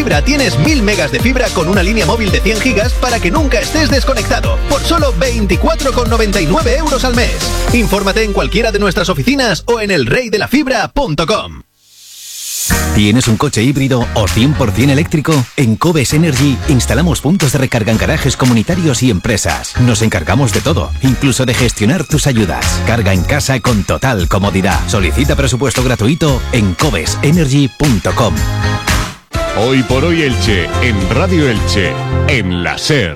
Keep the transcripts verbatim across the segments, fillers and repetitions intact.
Fibra tienes mil megas de fibra con una línea móvil de cien gigas para que nunca estés desconectado, por solo veinticuatro con noventa y nueve euros al mes. Infórmate en cualquiera de nuestras oficinas o en el rey de la fibra punto com. ¿Tienes un coche híbrido o cien por ciento eléctrico? En Cobes Energy instalamos puntos de recarga en garajes comunitarios y empresas. Nos encargamos de todo, incluso de gestionar tus ayudas. Carga en casa con total comodidad. Solicita presupuesto gratuito en cobes energy punto com. Hoy por hoy Elche, en Radio Elche, en la SER.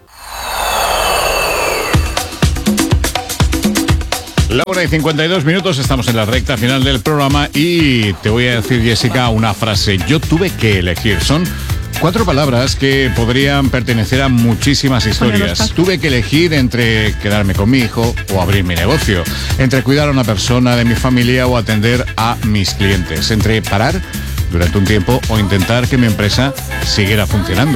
La una y cincuenta y dos minutos, estamos en la recta final del programa y te voy a decir, Jessica, una frase. Yo tuve que elegir. Son cuatro palabras que podrían pertenecer a muchísimas historias. Tuve que elegir entre quedarme con mi hijo o abrir mi negocio, entre cuidar a una persona de mi familia o atender a mis clientes, entre parar durante un tiempo o intentar que mi empresa siguiera funcionando.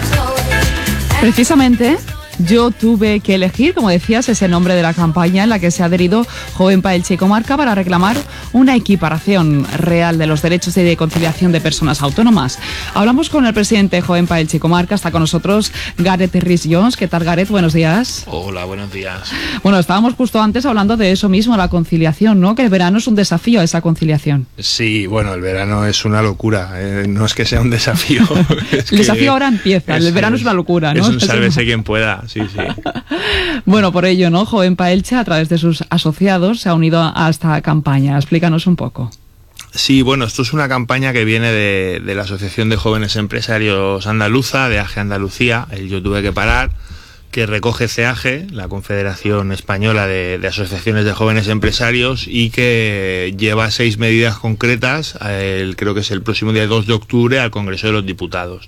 Precisamente, yo tuve que elegir, como decías, ese nombre de la campaña en la que se ha adherido Jovenpa Elche y Comarca para reclamar una equiparación real de los derechos de conciliación de personas autónomas. Hablamos con el presidente de Jovenpa Elche y Comarca, está con nosotros Gareth Rhys-Jones. ¿Qué tal, Gareth? Buenos días. Hola, buenos días. Bueno, estábamos justo antes hablando de eso mismo, la conciliación, ¿no? Que el verano es un desafío a esa conciliación. Sí, bueno, el verano es una locura, eh, no es que sea un desafío. Es el desafío ahora empieza, es, el verano es una locura, ¿no? Es un sálvese quien pueda. Sí, sí. Bueno, por ello, ¿no? Jovenpa Elche, a través de sus asociados, se ha unido a esta campaña. Explícanos un poco. Sí, bueno, esto es una campaña que viene de, de la Asociación de Jóvenes Empresarios Andaluza, de A G E Andalucía, el Yo Tuve que Parar, que recoge C A G E, la Confederación Española de, de Asociaciones de Jóvenes Empresarios, y que lleva seis medidas concretas, el, creo que es el próximo día dos de octubre, al Congreso de los Diputados.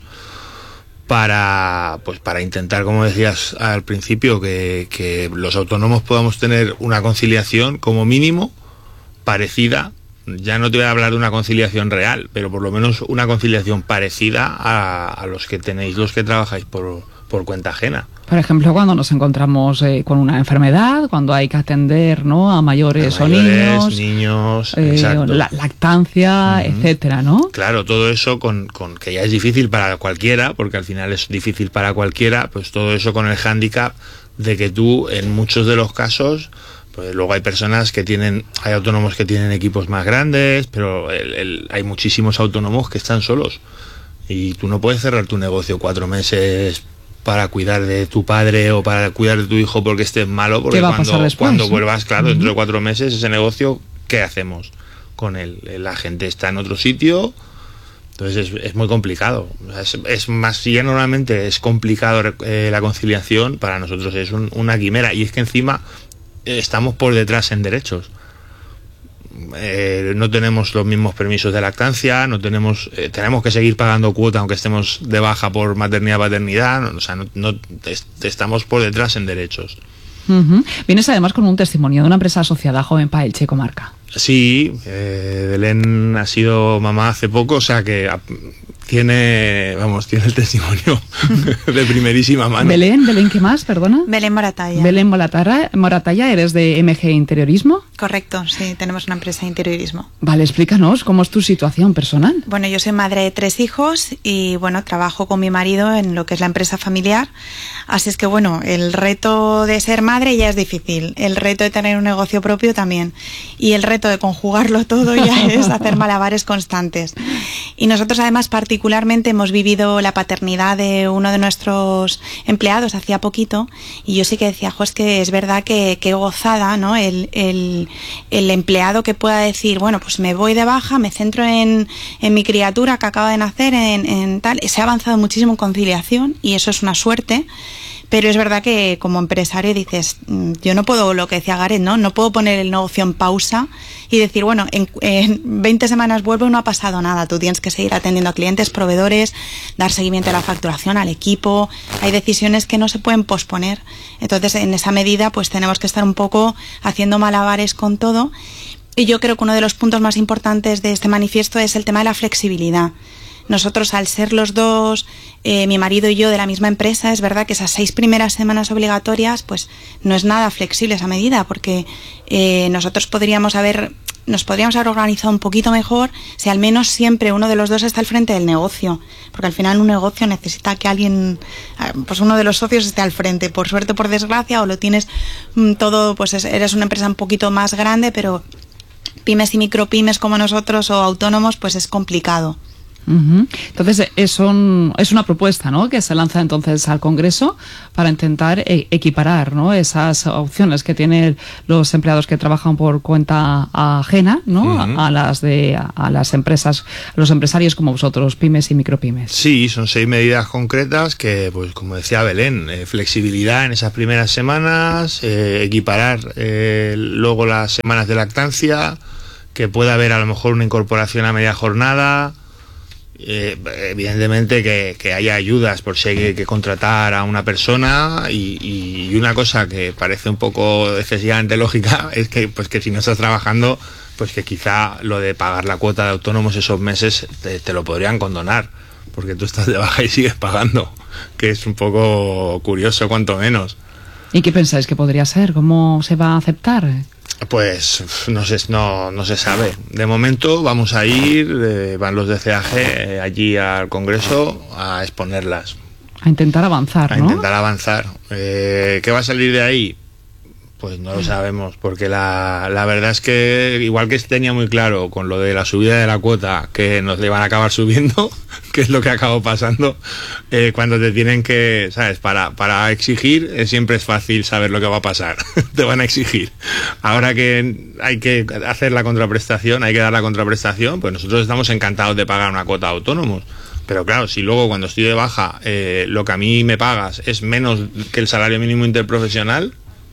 Para, pues para intentar, como decías al principio, que, que los autónomos podamos tener una conciliación como mínimo parecida. Ya no te voy a hablar de una conciliación real, pero por lo menos una conciliación parecida a, a los que tenéis, los que trabajáis por, por cuenta ajena. Por ejemplo, cuando nos encontramos eh, con una enfermedad, cuando hay que atender, ¿no? a mayores, a mayores o niños, niños eh, exacto. La, lactancia, uh-huh. etcétera, ¿no? Claro, todo eso con, con que ya es difícil para cualquiera, porque al final es difícil para cualquiera, pues todo eso con el hándicap de que tú, en muchos de los casos, pues luego hay personas que tienen, hay autónomos que tienen equipos más grandes, pero el, el, hay muchísimos autónomos que están solos y tú no puedes cerrar tu negocio cuatro meses para cuidar de tu padre o para cuidar de tu hijo porque estés malo, porque cuando, después, cuando ¿sí? vuelvas, claro, uh-huh. dentro de cuatro meses, ese negocio, ¿qué hacemos con él? La gente está en otro sitio, entonces es, es muy complicado. Es, es más, si ya normalmente es complicado eh, la conciliación, para nosotros es un, una quimera, y es que encima eh, estamos por detrás en derechos. Eh, no tenemos los mismos permisos de lactancia, no tenemos eh, tenemos que seguir pagando cuota aunque estemos de baja por maternidad paternidad, no, o sea, no, no est- estamos por detrás en derechos. Uh-huh. Vienes además con un testimonio de una empresa asociada a Jovenpa Elche Comarca. Sí, eh, Belén ha sido mamá hace poco, o sea que a, tiene, vamos, tiene el testimonio de primerísima mano. Belén, Belén, ¿qué más? Perdona. Belén Moratalla. Belén Moratalla, Moratalla, ¿eres de M G Interiorismo? Correcto, sí, tenemos una empresa de interiorismo. Vale, explícanos, ¿cómo es tu situación personal? Bueno, yo soy madre de tres hijos y, bueno, trabajo con mi marido en lo que es la empresa familiar. Así es que, bueno, el reto de ser madre ya es difícil, el reto de tener un negocio propio también, y el reto de conjugarlo todo ya es hacer malabares constantes. Y nosotros, además, particularmente hemos vivido la paternidad de uno de nuestros empleados hacía poquito, y yo sí que decía, jo, es que es verdad que, que gozada, ¿no? El, el, el empleado que pueda decir, bueno, pues me voy de baja, me centro en, en mi criatura que acaba de nacer, en, en tal. Se ha avanzado muchísimo en conciliación y eso es una suerte. Pero es verdad que como empresario dices, yo no puedo, lo que decía Gareth, ¿no? No puedo poner el negocio en pausa y decir, bueno, en, en veinte semanas vuelvo y no ha pasado nada. Tú tienes que seguir atendiendo a clientes, proveedores, dar seguimiento a la facturación, al equipo. Hay decisiones que no se pueden posponer. Entonces, en esa medida, pues tenemos que estar un poco haciendo malabares con todo. Y yo creo que uno de los puntos más importantes de este manifiesto es el tema de la flexibilidad. Nosotros, al ser los dos, eh, mi marido y yo, de la misma empresa, es verdad que esas seis primeras semanas obligatorias, pues no es nada flexible esa medida, porque eh, nosotros podríamos haber nos podríamos haber organizado un poquito mejor si al menos siempre uno de los dos está al frente del negocio, porque al final un negocio necesita que alguien, pues uno de los socios esté al frente, por suerte o por desgracia, o lo tienes mmm, todo, pues es, eres una empresa un poquito más grande, pero pymes y micropymes como nosotros o autónomos, pues es complicado. Uh-huh. Entonces es, un, es una propuesta, ¿no?, que se lanza entonces al Congreso para intentar e- equiparar, ¿no?, esas opciones que tienen los empleados que trabajan por cuenta ajena, ¿no?, uh-huh. a, a las de a las empresas, a los empresarios como vosotros, pymes y micropymes. Sí, son seis medidas concretas que, pues como decía Belén, eh, flexibilidad en esas primeras semanas, eh, equiparar eh, luego las semanas de lactancia, que pueda haber a lo mejor una incorporación a media jornada. Eh, evidentemente que, que haya ayudas por si hay que contratar a una persona y, y una cosa que parece un poco excesivamente lógica es que pues que si no estás trabajando, pues que quizá lo de pagar la cuota de autónomos esos meses te, te lo podrían condonar, porque tú estás de baja y sigues pagando, que es un poco curioso cuanto menos. ¿Y qué pensáis que podría ser? ¿Cómo se va a aceptar? Pues no se, no, no se sabe. De momento vamos a ir, eh, van los de C A G eh, allí al Congreso a exponerlas. A intentar avanzar, A ¿no? intentar avanzar. Eh, ¿Qué va a salir de ahí? Pues no lo sabemos, porque la, la verdad es que igual que tenía muy claro con lo de la subida de la cuota que nos le van a acabar subiendo, que es lo que acabó pasando, eh, cuando te tienen que, ¿sabes? Para, para exigir eh, siempre es fácil saber lo que va a pasar, te van a exigir. Ahora que hay que hacer la contraprestación, hay que dar la contraprestación, pues nosotros estamos encantados de pagar una cuota de autónomos. Pero claro, si luego cuando estoy de baja eh, lo que a mí me pagas es menos que el salario mínimo interprofesional,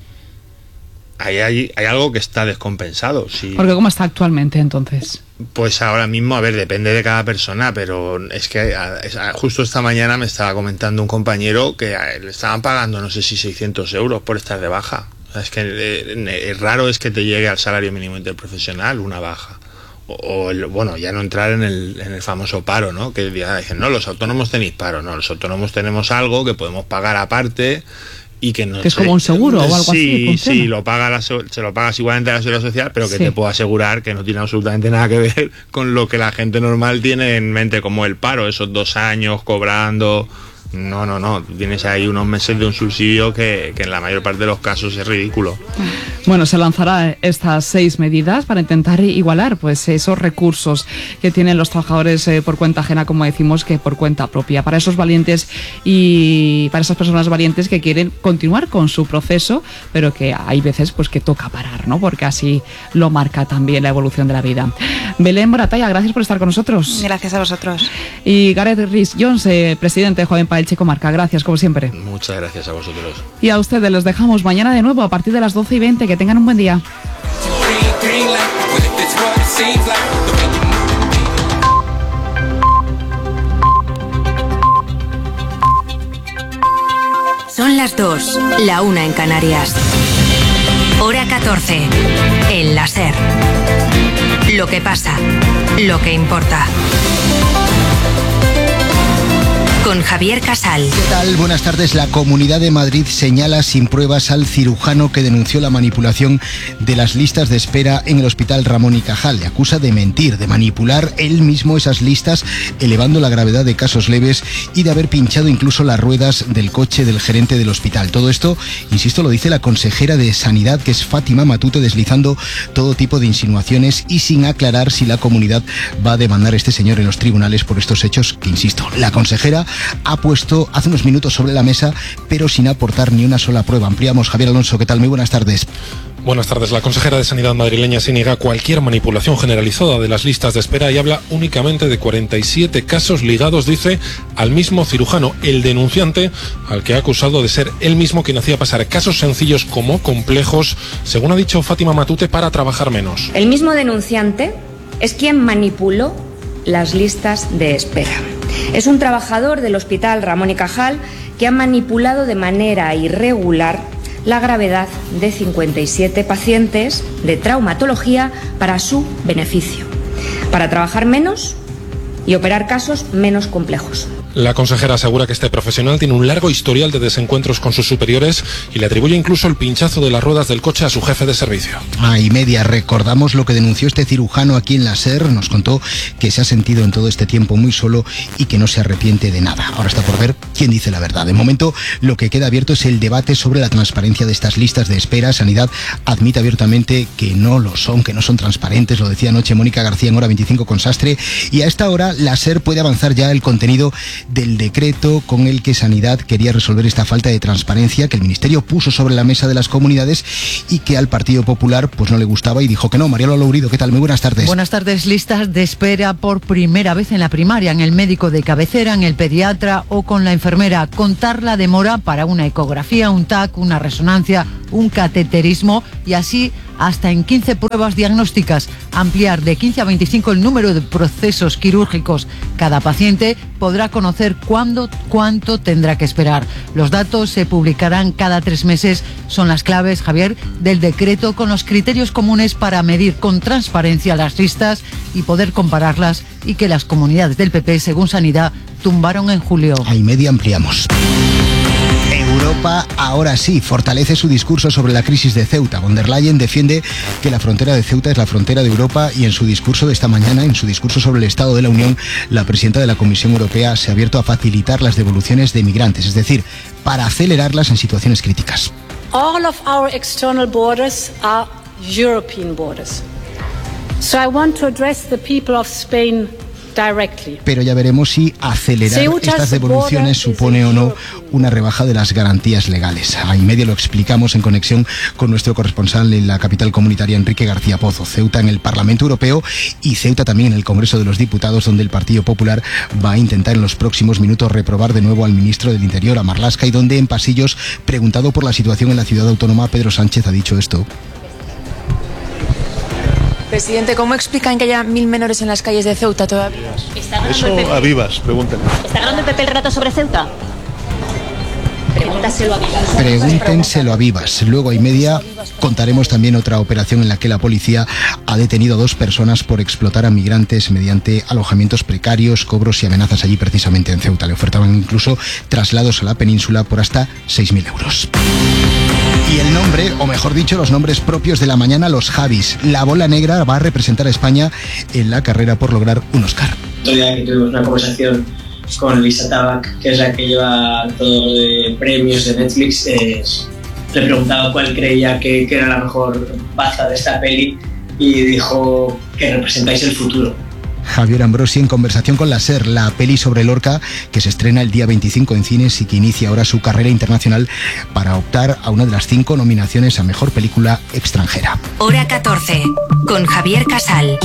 Hay, hay, hay algo que está descompensado. Sí. Porque ¿cómo está actualmente entonces? Pues ahora mismo, a ver, depende de cada persona, pero es que a, a, justo esta mañana me estaba comentando un compañero que a, le estaban pagando no sé si seiscientos euros por estar de baja. O sea, es que eh, es raro es que te llegue al salario mínimo interprofesional una baja. O, o el, bueno, ya no entrar en el, en el famoso paro, ¿no? Que dicen, no, los autónomos tenéis paro. No, los autónomos tenemos algo que podemos pagar aparte. Y que, no que es como un seguro o algo sí, así. Sí, lo paga la, se lo pagas igualmente a la Seguridad Social, pero que sí. te puedo asegurar que no tiene absolutamente nada que ver con lo que la gente normal tiene en mente, como el paro, esos dos años cobrando. No, no, no. Tienes ahí unos meses de un subsidio que, que en la mayor parte de los casos es ridículo. Bueno, se lanzará estas seis medidas para intentar igualar pues esos recursos que tienen los trabajadores eh, por cuenta ajena, como decimos, que por cuenta propia. Para esos valientes y para esas personas valientes que quieren continuar con su proceso, pero que hay veces pues que toca parar, ¿no? Porque así lo marca también la evolución de la vida. Belén Moratalla, gracias por estar con nosotros. Gracias a vosotros. Y Gareth Rhys-Jones, eh, presidente de Joven Paelche Comarca, gracias como siempre. Muchas gracias a vosotros. Y a ustedes los dejamos mañana de nuevo a partir de las doce y veinte. Que tengan un buen día. Son las dos, la una en Canarias. Hora catorce, en la SER. Lo que pasa, lo que importa. Con Javier Casal. ¿Qué tal? Buenas tardes. La Comunidad de Madrid señala sin pruebas al cirujano que denunció la manipulación de las listas de espera en el Hospital Ramón y Cajal. Le acusa de mentir, de manipular él mismo esas listas, elevando la gravedad de casos leves y de haber pinchado incluso las ruedas del coche del gerente del hospital. Todo esto, insisto, lo dice la consejera de Sanidad, que es Fátima Matute, deslizando todo tipo de insinuaciones y sin aclarar si la comunidad va a demandar a este señor en los tribunales por estos hechos que, insisto, la consejera ha puesto hace unos minutos sobre la mesa, pero sin aportar ni una sola prueba. Ampliamos. Javier Alonso, ¿qué tal? Muy buenas tardes. Buenas tardes. La consejera de Sanidad madrileña se niega cualquier manipulación generalizada de las listas de espera y habla únicamente de cuarenta y siete casos ligados, dice, al mismo cirujano, el denunciante, al que ha acusado de ser él mismo quien hacía pasar casos sencillos como complejos, según ha dicho Fátima Matute, para trabajar menos. El mismo denunciante es quien manipuló las listas de espera. Es un trabajador del Hospital Ramón y Cajal que ha manipulado de manera irregular la gravedad de cincuenta y siete pacientes de traumatología para su beneficio, para trabajar menos y operar casos menos complejos. La consejera asegura que este profesional tiene un largo historial de desencuentros con sus superiores y le atribuye incluso el pinchazo de las ruedas del coche a su jefe de servicio. Ah, y media, recordamos lo que denunció este cirujano aquí en la SER. Nos contó que se ha sentido en todo este tiempo muy solo y que no se arrepiente de nada. Ahora está por ver quién dice la verdad. De momento, lo que queda abierto es el debate sobre la transparencia de estas listas de espera. Sanidad admite abiertamente que no lo son, que no son transparentes. Lo decía anoche Mónica García en Hora veinticinco con Sastre. Y a esta hora, la SER puede avanzar ya el contenido del decreto con el que Sanidad quería resolver esta falta de transparencia que el Ministerio puso sobre la mesa de las comunidades y que al Partido Popular pues no le gustaba y dijo que no. Mariano Lourido, ¿qué tal? Muy buenas tardes. Buenas tardes. Listas de espera por primera vez en la primaria, en el médico de cabecera, en el pediatra o con la enfermera. Contar la demora para una ecografía, un T A C, una resonancia, un cateterismo y así hasta en quince pruebas diagnósticas. Ampliar de quince a veinticinco el número de procesos quirúrgicos. Cada paciente podrá conocer cuándo, cuánto tendrá que esperar. Los datos se publicarán cada tres meses. Son las claves, Javier, del decreto con los criterios comunes para medir con transparencia las listas y poder compararlas, y que las comunidades del P P, según Sanidad, tumbaron en julio. A y media ampliamos. Europa ahora sí fortalece su discurso sobre la crisis de Ceuta. Von der Leyen defiende que la frontera de Ceuta es la frontera de Europa y en su discurso de esta mañana, en su discurso sobre el Estado de la Unión, la presidenta de la Comisión Europea se ha abierto a facilitar las devoluciones de migrantes, es decir, para acelerarlas en situaciones críticas. All of our external borders are European borders. So I want to address the people of Spain directly. Pero ya veremos si acelerar estas devoluciones supone o no una rebaja de las garantías legales. A y media lo explicamos en conexión con nuestro corresponsal en la capital comunitaria, Enrique García Pozo. Ceuta en el Parlamento Europeo y Ceuta también en el Congreso de los Diputados, donde el Partido Popular va a intentar en los próximos minutos reprobar de nuevo al ministro del Interior, a Marlaska, y donde en pasillos, preguntado por la situación en la ciudad autónoma, Pedro Sánchez ha dicho esto. Presidente, ¿cómo explican que haya mil menores en las calles de Ceuta todavía? Eso a Vivas, pregúntenle. ¿Está ganando el P P el relato sobre Ceuta? Pregúntaselo a Vivas. Pregúntenselo a Vivas. Luego a y media contaremos también otra operación en la que la policía ha detenido a dos personas por explotar a migrantes mediante alojamientos precarios, cobros y amenazas allí precisamente en Ceuta. Le ofertaban incluso traslados a la península por hasta seis mil euros. Y el nombre, o mejor dicho, los nombres propios de la mañana, los Javis. La bola negra va a representar a España en la carrera por lograr un Oscar. Otro día que tuvimos una conversación con Lisa Tabak, que es la que lleva todo de premios de Netflix, eh, le preguntaba cuál creía que, que era la mejor baza de esta peli y dijo que representáis el futuro. Javier Ambrosi en conversación con la SER, la peli sobre Lorca que se estrena el día veinticinco en cines y que inicia ahora su carrera internacional para optar a una de las cinco nominaciones a Mejor Película Extranjera. Hora catorce, con Javier Casal.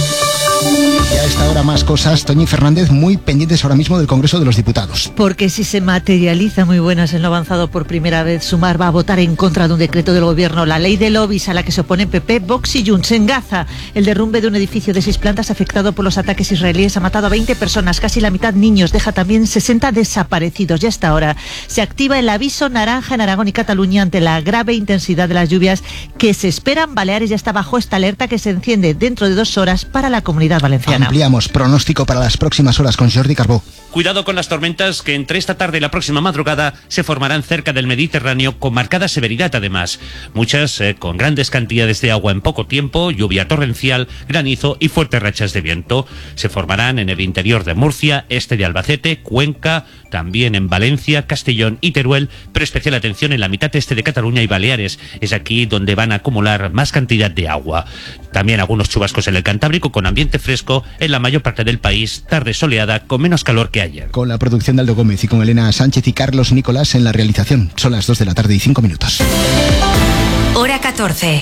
Y a esta hora más cosas. Toñi Fernández, muy pendientes ahora mismo del Congreso de los Diputados. Porque si se materializa, muy buenas, en lo avanzado por primera vez, Sumar va a votar en contra de un decreto del Gobierno, la ley de lobbies, a la que se oponen P P, Vox y Junts. En Gaza, el derrumbe de un edificio de seis plantas afectado por los ataques israelíes ha matado a veinte personas, casi la mitad niños, deja también sesenta desaparecidos. Y hasta ahora se activa el aviso naranja en Aragón y Cataluña ante la grave intensidad de las lluvias que se esperan. Baleares ya está bajo esta alerta que se enciende dentro de dos horas para la Comunidad Valenciana. Ampliamos pronóstico para las próximas horas con Jordi Carbó. Cuidado con las tormentas que entre esta tarde y la próxima madrugada se formarán cerca del Mediterráneo, con marcada severidad además. Muchas eh, con grandes cantidades de agua en poco tiempo, lluvia torrencial, granizo y fuertes rachas de viento. Se formarán en el interior de Murcia, este de Albacete, Cuenca, también en Valencia, Castellón y Teruel, pero especial atención en la mitad este de Cataluña y Baleares. Es aquí donde van a acumular más cantidad de agua. También algunos chubascos en el Cantábrico, con ambiente fresco en la mayor parte del país, tarde soleada con menos calor que ayer. Con la producción de Aldo Gómez y con Elena Sánchez y Carlos Nicolás en la realización. Son las dos de la tarde y cinco minutos. Hora catorce.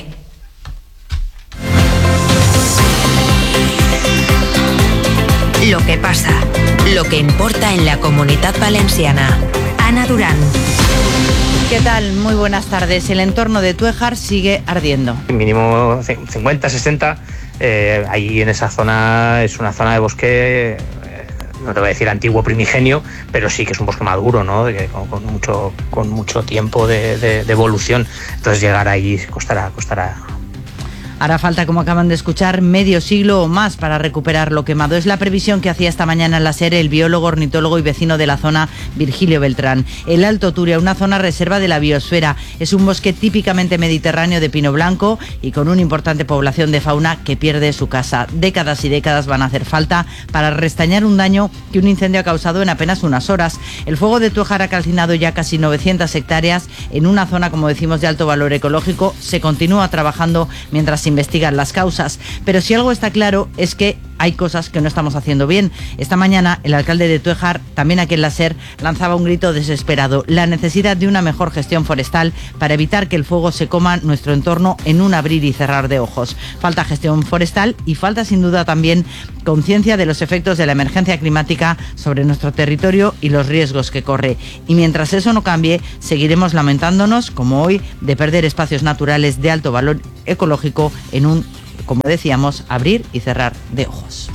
Lo que pasa, lo que importa en la Comunidad Valenciana. Ana Durán. ¿Qué tal? Muy buenas tardes. El entorno de Tuéjar sigue ardiendo. Mínimo cincuenta, sesenta. Eh, ahí en esa zona es una zona de bosque, eh, no te voy a decir antiguo primigenio, pero sí que es un bosque maduro, ¿no? De, con, con mucho con mucho tiempo de, de, de evolución. Entonces llegar ahí costará, costará. Hará falta, como acaban de escuchar, medio siglo o más para recuperar lo quemado. Es la previsión que hacía esta mañana en la SER el biólogo, ornitólogo y vecino de la zona, Virgilio Beltrán. El Alto Turia, una zona reserva de la biosfera, es un bosque típicamente mediterráneo de pino blanco y con una importante población de fauna que pierde su casa. Décadas y décadas van a hacer falta para restañar un daño que un incendio ha causado en apenas unas horas. El fuego de Tuejar ha calcinado ya casi novecientas hectáreas en una zona, como decimos, de alto valor ecológico. Se continúa trabajando mientras se investigan las causas. Pero si algo está claro es que hay cosas que no estamos haciendo bien. Esta mañana el alcalde de Tuejar, también aquí en la SER, lanzaba un grito desesperado: la necesidad de una mejor gestión forestal para evitar que el fuego se coma nuestro entorno en un abrir y cerrar de ojos. Falta gestión forestal y falta sin duda también conciencia de los efectos de la emergencia climática sobre nuestro territorio y los riesgos que corre. Y mientras eso no cambie, seguiremos lamentándonos, como hoy, de perder espacios naturales de alto valor ecológico en un, como decíamos, abrir y cerrar de ojos.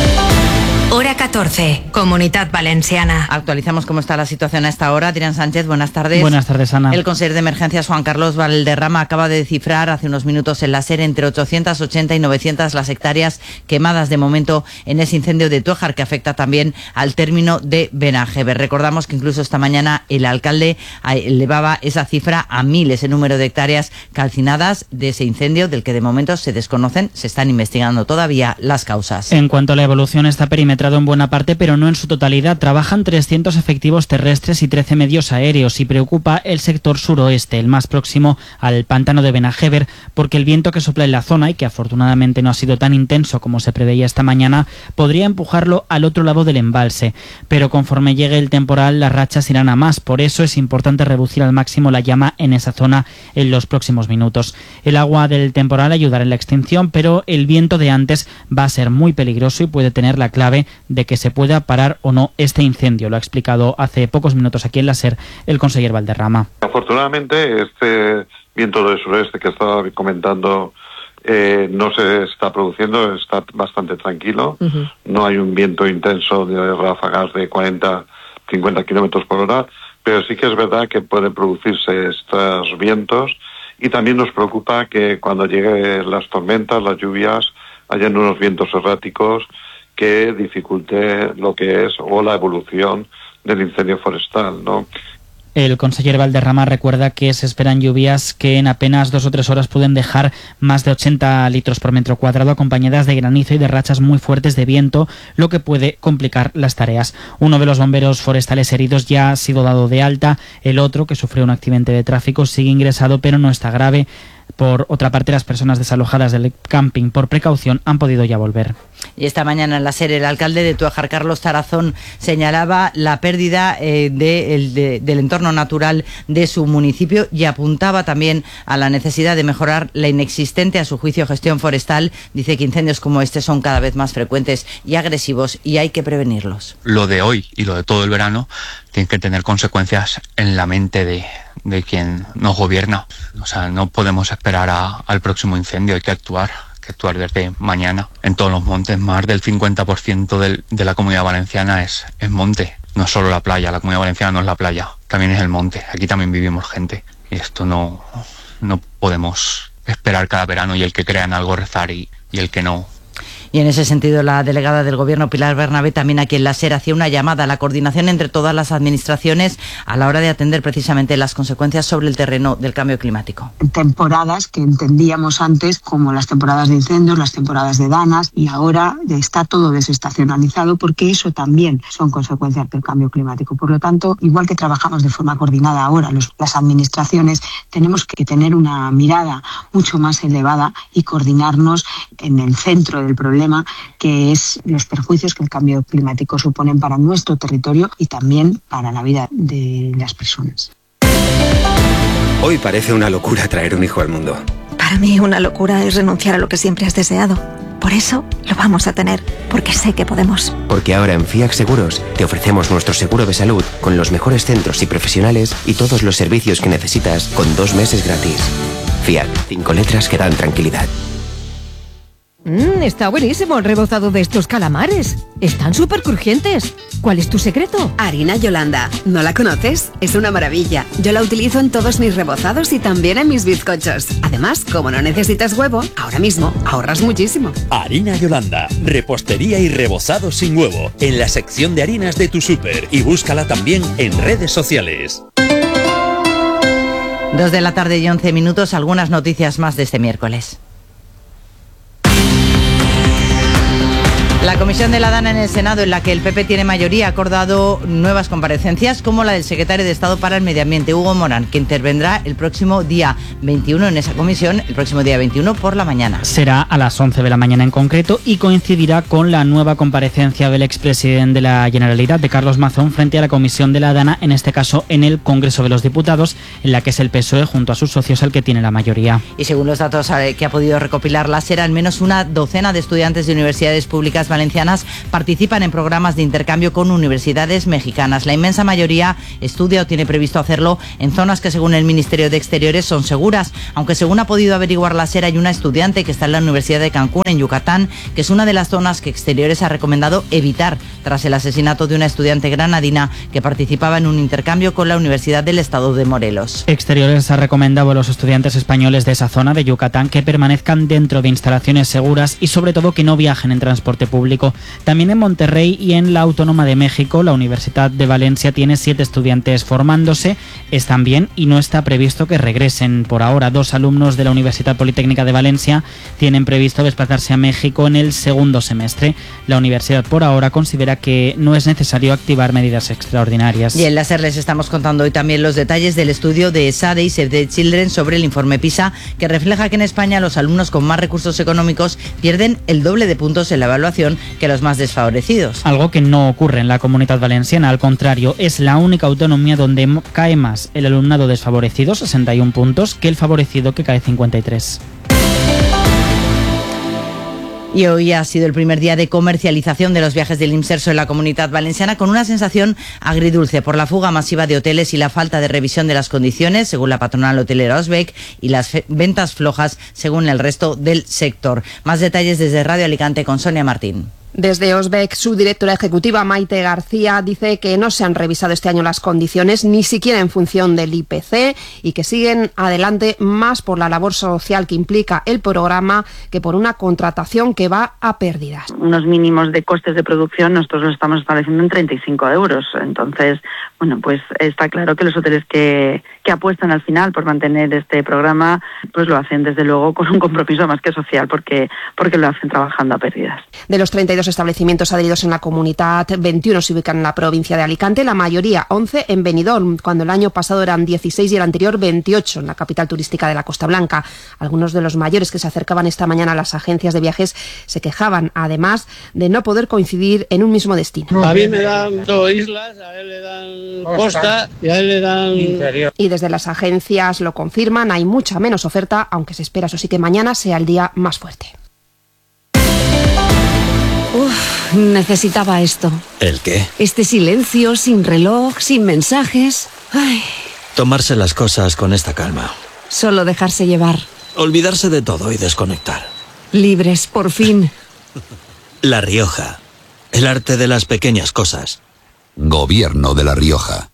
Hora catorce, Comunidad Valenciana. Actualizamos cómo está la situación a esta hora. Adrián Sánchez, buenas tardes. Buenas tardes, Ana. El consejero de Emergencias, Juan Carlos Valderrama, acaba de descifrar hace unos minutos en la SER entre ochocientas ochenta y novecientas las hectáreas quemadas de momento en ese incendio de Tuejar, que afecta también al término de Benajever. Recordamos que incluso esta mañana el alcalde elevaba esa cifra a mil, ese número de hectáreas calcinadas de ese incendio, del que de momento se desconocen, se están investigando todavía las causas. En cuanto a la evolución, está perimetrado en buena parte, pero no en su totalidad. Trabajan trescientos efectivos terrestres y trece medios aéreos, y preocupa el sector suroeste, el más próximo al pantano de Benajever, porque el viento que sopla en la zona, y que afortunadamente no ha sido tan intenso como se preveía esta mañana, podría empujarlo al otro lado del embalse. Pero conforme llegue el temporal, las rachas irán a más. Por eso es importante reducir al máximo la llama en esa zona en los próximos minutos. El agua del temporal ayudará en la extinción, pero el viento de antes va a ser muy peligroso y puede tener la clave de que se pueda parar o no este incendio. Lo ha explicado hace pocos minutos aquí en la SER el consejero Valderrama. Afortunadamente, este viento del sureste que estaba comentando eh, no se está produciendo, está bastante tranquilo. Uh-huh. No hay un viento intenso de ráfagas de cuarenta, cincuenta kilómetros por hora, pero sí que es verdad que pueden producirse estos vientos, y también nos preocupa que cuando lleguen las tormentas, las lluvias, hayan unos vientos erráticos que dificulte lo que es o la evolución del incendio forestal, ¿no? El consejero Valderrama recuerda que se esperan lluvias que en apenas dos o tres horas pueden dejar más de ochenta litros por metro cuadrado, acompañadas de granizo y de rachas muy fuertes de viento, lo que puede complicar las tareas. Uno de los bomberos forestales heridos ya ha sido dado de alta, el otro, que sufrió un accidente de tráfico, sigue ingresado pero no está grave. Por otra parte, las personas desalojadas del camping por precaución han podido ya volver. Y esta mañana en la SER el alcalde de Tuejar, Carlos Tarazón, señalaba la pérdida eh, de, el, de, del entorno natural de su municipio, y apuntaba también a la necesidad de mejorar la inexistente, a su juicio, gestión forestal. Dice que incendios como este son cada vez más frecuentes y agresivos y hay que prevenirlos. Lo de hoy y lo de todo el verano tiene que tener consecuencias en la mente de, de quien nos gobierna. O sea, no podemos esperar a, al próximo incendio, hay que actuar. que actuar desde mañana. En todos los montes, más del cincuenta por ciento del, de la Comunidad Valenciana es, es monte. No es solo la playa, la Comunidad Valenciana no es la playa, también es el monte. Aquí también vivimos gente. Y esto no, no podemos esperar cada verano, y el que crea en algo rezar, y, y el que no. Y en ese sentido, la delegada del Gobierno, Pilar Bernabé, también aquí en la SER, hacía una llamada a la coordinación entre todas las administraciones a la hora de atender precisamente las consecuencias sobre el terreno del cambio climático. Temporadas que entendíamos antes como las temporadas de incendios, las temporadas de danas, y ahora está todo desestacionalizado, porque eso también son consecuencias del cambio climático. Por lo tanto, igual que trabajamos de forma coordinada ahora los, las administraciones, tenemos que tener una mirada mucho más elevada y coordinarnos en el centro del problema, que es los perjuicios que el cambio climático suponen para nuestro territorio y también para la vida de las personas. Hoy parece una locura traer un hijo al mundo. Para mí una locura es renunciar a lo que siempre has deseado. Por eso lo vamos a tener, porque sé que podemos. Porque ahora en Fiac Seguros te ofrecemos nuestro seguro de salud con los mejores centros y profesionales y todos los servicios que necesitas con dos meses gratis. Fiac, cinco letras que dan tranquilidad. Mmm, está buenísimo el rebozado de estos calamares. Están súper crujientes. ¿Cuál es tu secreto? Harina Yolanda. ¿No la conoces? Es una maravilla. Yo la utilizo en todos mis rebozados y también en mis bizcochos. Además, como no necesitas huevo, ahora mismo ahorras muchísimo. Harina Yolanda. Repostería y rebozado sin huevo. En la sección de harinas de tu súper. Y búscala también en redes sociales. Dos de la tarde y once minutos. Algunas noticias más de este miércoles. La comisión de la Dana en el Senado, en la que el P P tiene mayoría, ha acordado nuevas comparecencias como la del secretario de Estado para el Medio Ambiente, Hugo Morán, que intervendrá el próximo día veintiuno en esa comisión, el próximo día veintiuno por la mañana. Será a las once de la mañana en concreto y coincidirá con la nueva comparecencia del expresidente de la Generalitat, de Carlos Mazón, frente a la comisión de la Dana, en este caso en el Congreso de los Diputados, en la que es el P S O E junto a sus socios el que tiene la mayoría. Y según los datos que ha podido recopilar la SER, al menos una docena de estudiantes de universidades públicas valencianas participan en programas de intercambio con universidades mexicanas. La inmensa mayoría estudia o tiene previsto hacerlo en zonas que, según el Ministerio de Exteriores, son seguras, aunque según ha podido averiguar la SER, hay una estudiante que está en la Universidad de Cancún, en Yucatán, que es una de las zonas que Exteriores ha recomendado evitar tras el asesinato de una estudiante granadina que participaba en un intercambio con la Universidad del Estado de Morelos. Exteriores ha recomendado a los estudiantes españoles de esa zona de Yucatán que permanezcan dentro de instalaciones seguras y sobre todo que no viajen en transporte público. También en Monterrey y en la Autónoma de México, la Universidad de Valencia tiene siete estudiantes formándose, están bien y no está previsto que regresen. Por ahora, dos alumnos de la Universidad Politécnica de Valencia tienen previsto desplazarse a México en el segundo semestre. La universidad por ahora considera que no es necesario activar medidas extraordinarias. Y en la SER les estamos contando hoy también los detalles del estudio de SADE y Save the Children sobre el informe PISA, que refleja que en España los alumnos con más recursos económicos pierden el doble de puntos en la evaluación que los más desfavorecidos. Algo que no ocurre en la Comunidad Valenciana, al contrario, es la única autonomía donde cae más el alumnado desfavorecido, sesenta y uno puntos, que el favorecido, que cae cincuenta y tres. Y hoy ha sido el primer día de comercialización de los viajes del IMSERSO en la Comunidad Valenciana, con una sensación agridulce por la fuga masiva de hoteles y la falta de revisión de las condiciones, según la patronal hotelera Osbec, y las ventas flojas, según el resto del sector. Más detalles desde Radio Alicante con Sonia Martín. Desde Osbec, su directora ejecutiva Maite García dice que no se han revisado este año las condiciones, ni siquiera en función del I P C, y que siguen adelante más por la labor social que implica el programa que por una contratación que va a pérdidas. Unos mínimos de costes de producción nosotros los estamos estableciendo en treinta y cinco euros. Entonces, bueno, pues está claro que los hoteles que, que apuestan al final por mantener este programa, pues lo hacen desde luego con un compromiso más que social, porque, porque lo hacen trabajando a pérdidas. De los treinta y dos establecimientos adheridos en la comunidad, veintiuno se ubican en la provincia de Alicante, la mayoría, once, en Benidorm, cuando el año pasado eran dieciséis y el anterior veintiocho en la capital turística de la Costa Blanca. Algunos de los mayores que se acercaban esta mañana a las agencias de viajes se quejaban, además de no poder coincidir en un mismo destino. A mí me dan dos islas, a él le dan costa y a él le dan interior. Y desde las agencias lo confirman, hay mucha menos oferta, aunque se espera, eso sí, que mañana sea el día más fuerte. Uf, necesitaba esto. ¿El qué? Este silencio, sin reloj, sin mensajes. Ay. Tomarse las cosas con esta calma. Solo dejarse llevar. Olvidarse de todo y desconectar. Libres, por fin. La Rioja. El arte de las pequeñas cosas. Gobierno de La Rioja.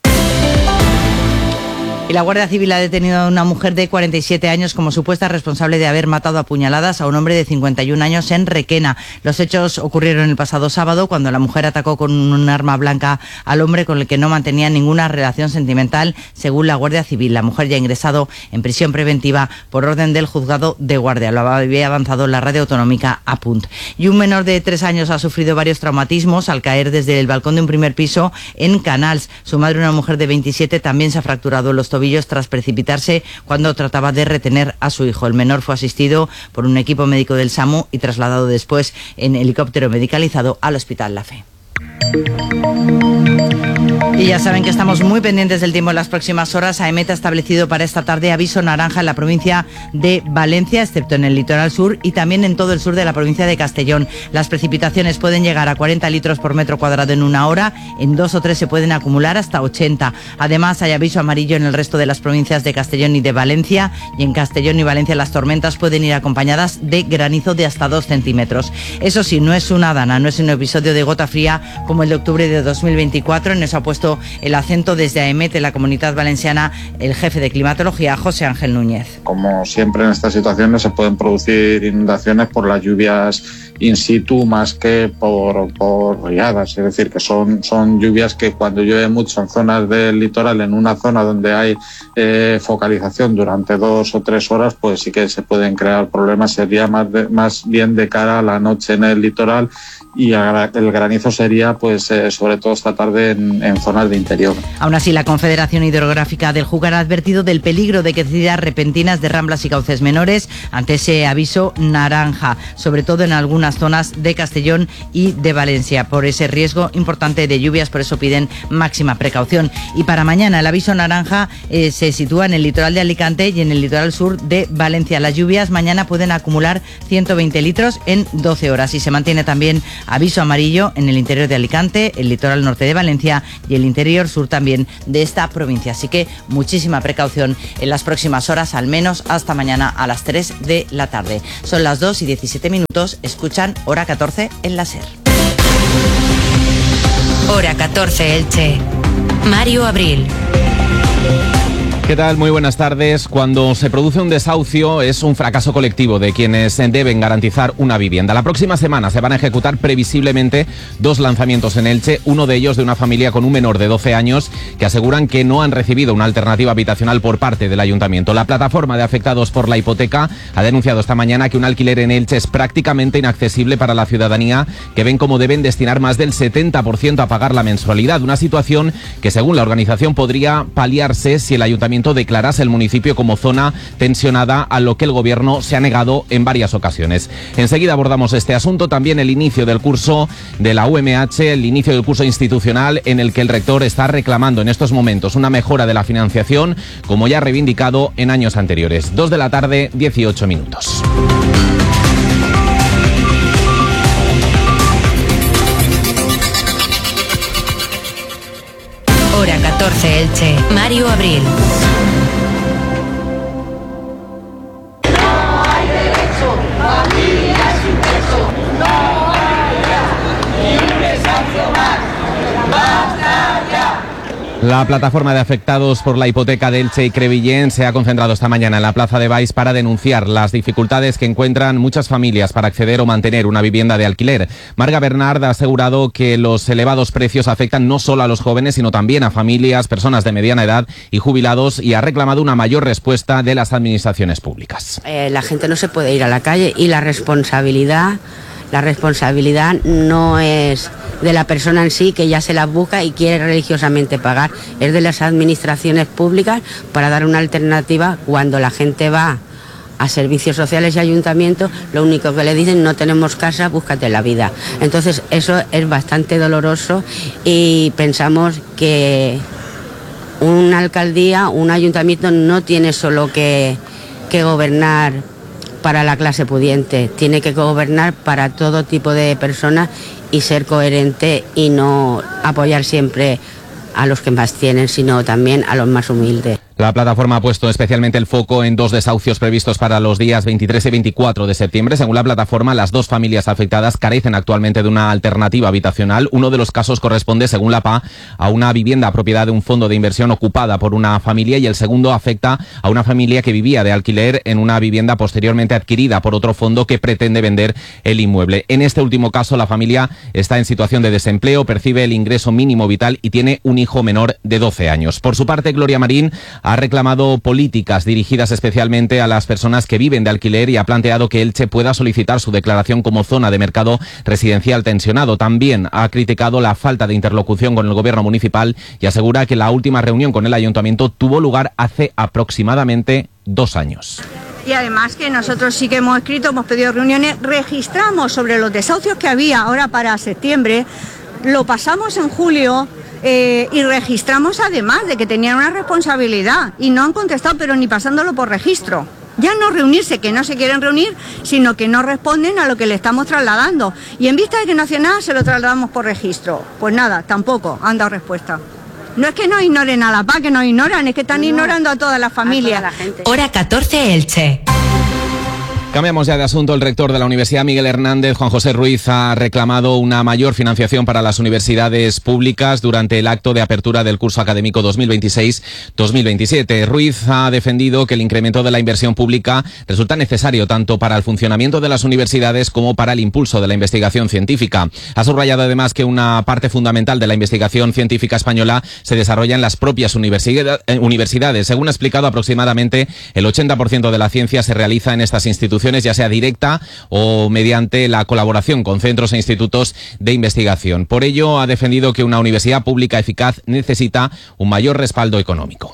Y la Guardia Civil ha detenido a una mujer de cuarenta y siete años como supuesta responsable de haber matado a puñaladas a un hombre de cincuenta y un años en Requena. Los hechos ocurrieron el pasado sábado, cuando la mujer atacó con un arma blanca al hombre con el que no mantenía ninguna relación sentimental, según la Guardia Civil. La mujer ya ha ingresado en prisión preventiva por orden del juzgado de guardia. Lo había avanzado la radio autonómica Apunt. Y un menor de tres años ha sufrido varios traumatismos al caer desde el balcón de un primer piso en Canals. Su madre, una mujer de veintisiete, también se ha fracturado los tobillos tras precipitarse cuando trataba de retener a su hijo. El menor fue asistido por un equipo médico del SAMU y trasladado después en helicóptero medicalizado al Hospital La Fe. Y ya saben que estamos muy pendientes del tiempo en las próximas horas. AEMET ha establecido para esta tarde aviso naranja en la provincia de Valencia, excepto en el litoral sur, y también en todo el sur de la provincia de Castellón. Las precipitaciones pueden llegar a cuarenta litros por metro cuadrado en una hora, en dos o tres se pueden acumular hasta ochenta. Además, hay aviso amarillo en el resto de las provincias de Castellón y de Valencia, y en Castellón y Valencia las tormentas pueden ir acompañadas de granizo de hasta dos centímetros. Eso sí, no es una dana, no es un episodio de gota fría como el de octubre de dos mil veinticuatro. En eso ha puesto el acento desde AEMET en la Comunidad Valenciana el jefe de climatología, José Ángel Núñez. Como siempre en estas situaciones se pueden producir inundaciones por las lluvias in situ más que por, por riadas, es decir, que son, son lluvias que cuando llueve mucho en zonas del litoral, en una zona donde hay eh, focalización durante dos o tres horas, pues sí que se pueden crear problemas. Sería más, de, más bien de cara a la noche en el litoral, y el granizo sería pues eh, sobre todo esta tarde en, en zonas de interior. Aún así, la Confederación Hidrográfica del Júcar ha advertido del peligro de crecidas repentinas de ramblas y cauces menores ante ese aviso naranja, sobre todo en algunas zonas de Castellón y de Valencia, por ese riesgo importante de lluvias. Por eso piden máxima precaución. Y para mañana el aviso naranja eh, se sitúa en el litoral de Alicante y en el litoral sur de Valencia. Las lluvias mañana pueden acumular ciento veinte litros en doce horas, y se mantiene también aviso amarillo en el interior de Alicante, el litoral norte de Valencia y el interior sur también de esta provincia. Así que muchísima precaución en las próximas horas, al menos hasta mañana a las tres de la tarde. Son las dos y diecisiete minutos. Escuchan Hora catorce en la SER. Hora catorce Elche. Mario Abril. ¿Qué tal? Muy buenas tardes. Cuando se produce un desahucio es un fracaso colectivo de quienes deben garantizar una vivienda. La próxima semana se van a ejecutar previsiblemente dos lanzamientos en Elche, uno de ellos de una familia con un menor de doce años que aseguran que no han recibido una alternativa habitacional por parte del ayuntamiento. La plataforma de afectados por la hipoteca ha denunciado esta mañana que un alquiler en Elche es prácticamente inaccesible para la ciudadanía, que ven cómo deben destinar más del setenta por ciento a pagar la mensualidad. Una situación que, según la organización, podría paliarse si el ayuntamiento declarase el municipio como zona tensionada, a lo que el gobierno se ha negado en varias ocasiones. Enseguida abordamos este asunto, también el inicio del curso de la U M H, el inicio del curso institucional en el que el rector está reclamando en estos momentos una mejora de la financiación, como ya ha reivindicado en años anteriores. Dos de la tarde, dieciocho minutos. Hora catorce Elche. Mario Abril. La plataforma de afectados por la hipoteca de Elche y Crevillent se ha concentrado esta mañana en la Plaza de Baix para denunciar las dificultades que encuentran muchas familias para acceder o mantener una vivienda de alquiler. Marga Bernard ha asegurado que los elevados precios afectan no solo a los jóvenes, sino también a familias, personas de mediana edad y jubilados, y ha reclamado una mayor respuesta de las administraciones públicas. Eh, la gente no se puede ir a la calle, y la responsabilidad, la responsabilidad no es de la persona en sí, que ya se la busca y quiere religiosamente pagar, es de las administraciones públicas para dar una alternativa. Cuando la gente va a servicios sociales y ayuntamientos, lo único que le dicen: no tenemos casa, búscate la vida. Entonces eso es bastante doloroso, y pensamos que una alcaldía, un ayuntamiento no tiene solo que, que gobernar para la clase pudiente, tiene que gobernar para todo tipo de personas y ser coherente, y no apoyar siempre a los que más tienen, sino también a los más humildes. La plataforma ha puesto especialmente el foco en dos desahucios previstos para los días veintitrés y veinticuatro de septiembre. Según la plataforma, las dos familias afectadas carecen actualmente de una alternativa habitacional. Uno de los casos corresponde, según la P A, a una vivienda propiedad de un fondo de inversión ocupada por una familia, y el segundo afecta a una familia que vivía de alquiler en una vivienda posteriormente adquirida por otro fondo que pretende vender el inmueble. En este último caso, la familia está en situación de desempleo, percibe el ingreso mínimo vital y tiene un hijo menor de doce años. Por su parte, Gloria Marín ha reclamado políticas dirigidas especialmente a las personas que viven de alquiler y ha planteado que Elche pueda solicitar su declaración como zona de mercado residencial tensionado. También ha criticado la falta de interlocución con el gobierno municipal y asegura que la última reunión con el ayuntamiento tuvo lugar hace aproximadamente dos años. Y además que nosotros sí que hemos escrito, hemos pedido reuniones, registramos sobre los desahucios que había ahora para septiembre. lo pasamos en julio eh, y registramos además de que tenían una responsabilidad y no han contestado, pero ni pasándolo por registro. Ya no reunirse, que no se quieren reunir, sino que no responden a lo que le estamos trasladando. Y en vista de que no hacen nada, se lo trasladamos por registro. Pues nada, tampoco han dado respuesta. No es que nos ignoren a la paz, que nos ignoran, es que están no, ignorando a toda la familia. A toda la Hora catorce, Elche. Cambiamos ya de asunto. El rector de la Universidad, Miguel Hernández, Juan José Ruiz, ha reclamado una mayor financiación para las universidades públicas durante el acto de apertura del curso académico dos mil veintiséis dos mil veintisiete. Ruiz ha defendido que el incremento de la inversión pública resulta necesario tanto para el funcionamiento de las universidades como para el impulso de la investigación científica. Ha subrayado además que una parte fundamental de la investigación científica española se desarrolla en las propias universidades. Según ha explicado, aproximadamente el ochenta por ciento de la ciencia se realiza en estas instituciones, ya sea directa o mediante la colaboración con centros e institutos de investigación. Por ello, ha defendido que una universidad pública eficaz necesita un mayor respaldo económico.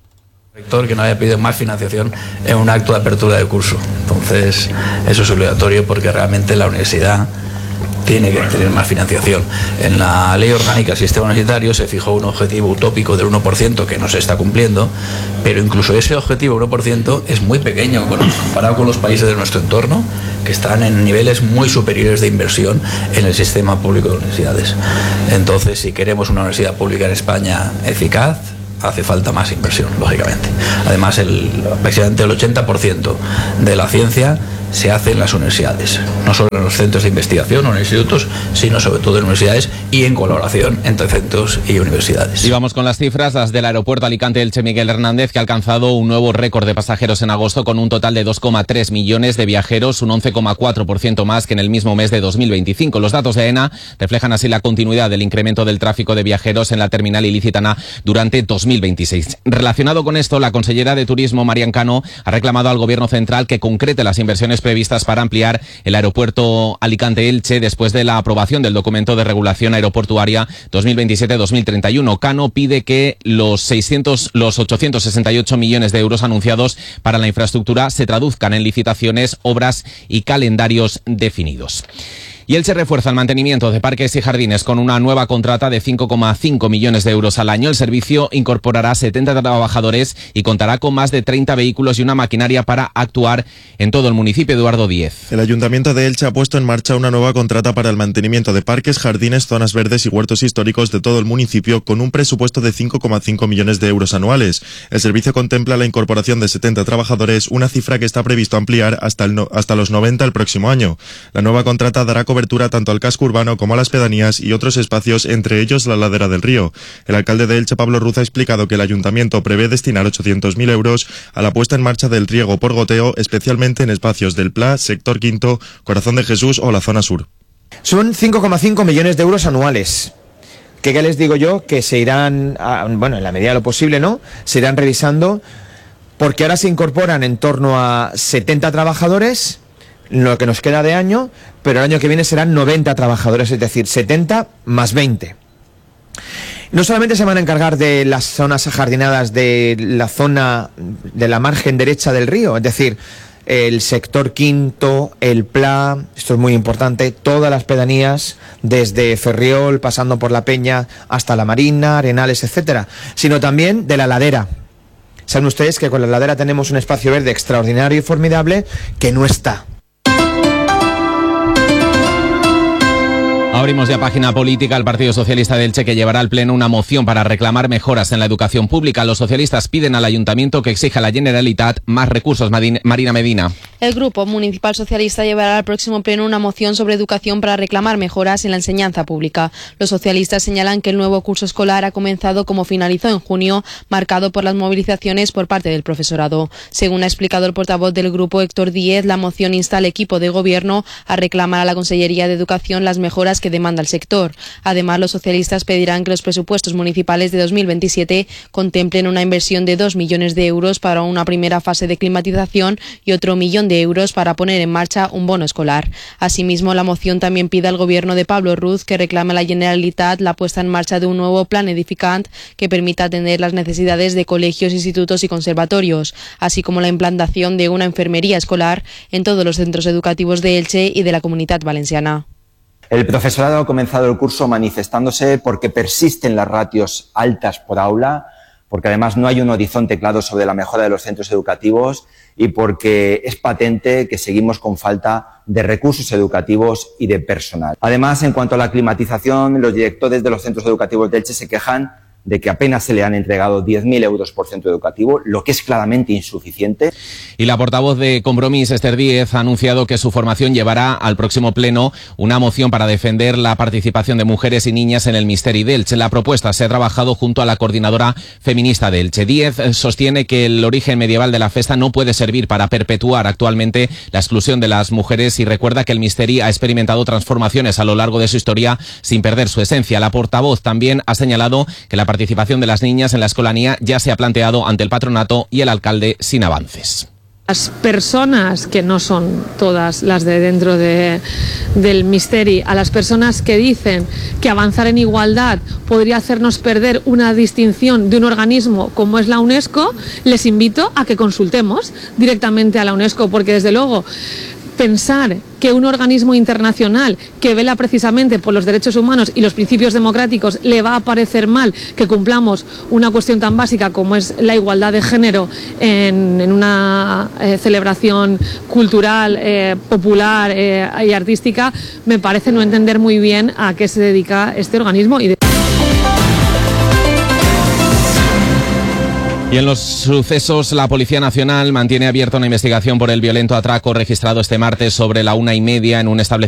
Rector que no haya pedido más financiación en un acto de apertura de curso. Entonces, eso es obligatorio porque realmente la universidad tiene que tener más financiación. En la Ley Orgánica del Sistema Universitario se fijó un objetivo utópico del uno por ciento que no se está cumpliendo, pero incluso ese objetivo uno por ciento es muy pequeño comparado con los países de nuestro entorno, que están en niveles muy superiores de inversión en el sistema público de universidades. Entonces, si queremos una universidad pública en España eficaz, hace falta más inversión, lógicamente. Además, el, prácticamente el ochenta por ciento de la ciencia se hace en las universidades, no solo en los centros de investigación o en institutos, sino sobre todo en universidades y en colaboración entre centros y universidades. Y vamos con las cifras, las del aeropuerto Alicante-Elche Miguel Hernández, que ha alcanzado un nuevo récord de pasajeros en agosto con un total de dos coma tres millones de viajeros, un once coma cuatro por ciento más que en el mismo mes de dos mil veinticinco. Los datos de AENA reflejan así la continuidad del incremento del tráfico de viajeros en la terminal ilicitana durante dos mil veintiséis. Relacionado con esto, la consellera de Turismo, Marian Cano, ha reclamado al Gobierno central que concrete las inversiones previstas para ampliar el aeropuerto Alicante-Elche después de la aprobación del documento de regulación aeroportuaria dos mil veintisiete dos mil treinta y uno. Cano pide que los seiscientos, los ochocientos sesenta y ocho millones de euros anunciados para la infraestructura se traduzcan en licitaciones, obras y calendarios definidos. Y Elche refuerza el mantenimiento de parques y jardines con una nueva contrata de cinco coma cinco millones de euros al año. El servicio incorporará setenta trabajadores y contará con más de treinta vehículos y una maquinaria para actuar en todo el municipio. Eduardo Díez. El Ayuntamiento de Elche ha puesto en marcha una nueva contrata para el mantenimiento de parques, jardines, zonas verdes y huertos históricos de todo el municipio con un presupuesto de cinco coma cinco millones de euros anuales. El servicio contempla la incorporación de setenta trabajadores, una cifra que está previsto ampliar hasta, el no, hasta los noventa el próximo año. La nueva contrata dará cobertura tanto al casco urbano como a las pedanías y otros espacios, entre ellos la ladera del río. El alcalde de Elche, Pablo Ruz, ha explicado que el ayuntamiento prevé destinar ochocientos mil euros a la puesta en marcha del riego por goteo, especialmente en espacios del Pla, Sector Quinto, Corazón de Jesús o la zona sur. Son cinco coma cinco millones de euros anuales. ¿Qué, ¿Qué les digo yo? Que se irán, a, bueno, en la medida de lo posible, ¿no? Se irán revisando, porque ahora se incorporan en torno a setenta trabajadores, lo que nos queda de año, pero el año que viene serán noventa trabajadores, es decir, setenta más veinte. No solamente se van a encargar de las zonas ajardinadas de la zona de la margen derecha del río, es decir, el sector Quinto, el Pla, esto es muy importante, todas las pedanías, desde Ferriol, pasando por La Peña, hasta La Marina, Arenales, etcétera, sino también de la ladera. Saben ustedes que con la ladera tenemos un espacio verde extraordinario y formidable que no está. Abrimos ya página política. El Partido Socialista de Elche, que llevará al Pleno una moción para reclamar mejoras en la educación pública. Los socialistas piden al Ayuntamiento que exija a la Generalitat más recursos. Marina Medina. El Grupo Municipal Socialista llevará al próximo Pleno una moción sobre educación para reclamar mejoras en la enseñanza pública. Los socialistas señalan que el nuevo curso escolar ha comenzado como finalizó en junio, marcado por las movilizaciones por parte del profesorado. Según ha explicado el portavoz del Grupo, Héctor Díez, la moción insta al equipo de gobierno a reclamar a la Consellería de Educación las mejoras que demanda el sector. Además, los socialistas pedirán que los presupuestos municipales de dos mil veintisiete contemplen una inversión de dos millones de euros para una primera fase de climatización y otro millón de euros para poner en marcha un bono escolar. Asimismo, la moción también pide al gobierno de Pablo Ruz que reclame a la Generalitat la puesta en marcha de un nuevo plan edificant que permita atender las necesidades de colegios, institutos y conservatorios, así como la implantación de una enfermería escolar en todos los centros educativos de Elche y de la Comunitat Valenciana. El profesorado ha comenzado el curso manifestándose porque persisten las ratios altas por aula, porque además no hay un horizonte claro sobre la mejora de los centros educativos y porque es patente que seguimos con falta de recursos educativos y de personal. Además, en cuanto a la climatización, los directores de los centros educativos de Elche se quejan de que apenas se le han entregado diez mil euros por centro educativo, lo que es claramente insuficiente. Y la portavoz de Compromís, Esther Díez, ha anunciado que su formación llevará al próximo pleno una moción para defender la participación de mujeres y niñas en el Misteri de Elche. La propuesta se ha trabajado junto a la coordinadora feminista de Elche. Díez sostiene que el origen medieval de la festa no puede servir para perpetuar actualmente la exclusión de las mujeres y recuerda que el Misteri ha experimentado transformaciones a lo largo de su historia sin perder su esencia. La portavoz también ha señalado que la participación de las niñas en la escolanía ya se ha planteado ante el patronato y el alcalde sin avances. Las personas, que no son todas las de dentro de, del Misteri, a las personas que dicen que avanzar en igualdad podría hacernos perder una distinción de un organismo como es la UNESCO, les invito a que consultemos directamente a la UNESCO, porque desde luego pensar que un organismo internacional que vela precisamente por los derechos humanos y los principios democráticos le va a parecer mal que cumplamos una cuestión tan básica como es la igualdad de género en, en una eh, celebración cultural, eh, popular eh, y artística, me parece no entender muy bien a qué se dedica este organismo. Y de... Y en los sucesos, la Policía Nacional mantiene abierta una investigación por el violento atraco registrado este martes sobre la una y media en un establecimiento